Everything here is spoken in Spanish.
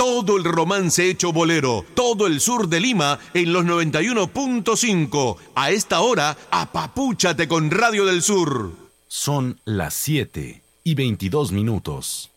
Todo el romance hecho bolero, todo el sur de Lima en los 91.5. A esta hora, apapúchate con Radio del Sur. Son las 7:22.